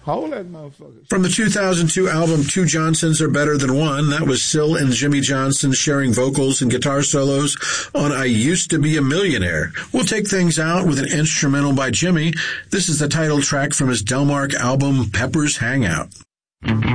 Hold that motherfucker. From the 2002 album Two Johnsons Are Better Than One, that was Syl and Jimmy Johnson sharing vocals and guitar solos on I Used to Be a Millionaire. We'll take things out with an instrumental by Jimmy. This is the title track from his Delmark album Pepper's Hangout.